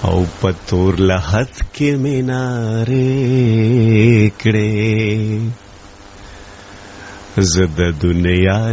او پتور لحد کې مینارې کړې زه د دنیا